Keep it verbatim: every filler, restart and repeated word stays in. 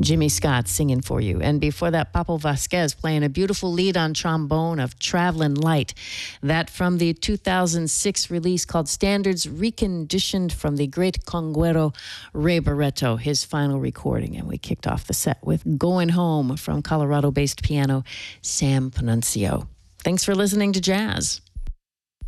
Jimmy Scott singing for you. And before that, Papo Vasquez playing a beautiful lead on trombone of Traveling Light. That from the two thousand six release called Standards, reconditioned from the great conguero Ray Barretto, his final recording. And we kicked off the set with Going Home from Colorado-based piano Sam Panunzio. Thanks for listening to Jazz.